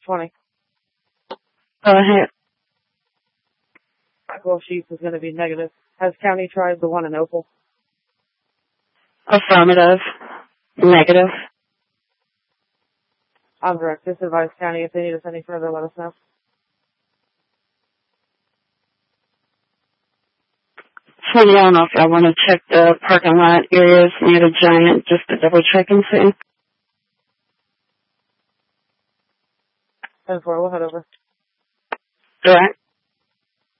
20. Go ahead. Well, Sheets is going to be negative. Has county tried the one in Opal? Affirmative. Negative. I'm direct. Disadvise county. If they need us any further, let us know. So I don't know if I want to check the parking lot areas near the Giant just to double check and see. 10-4, we'll head over. All right.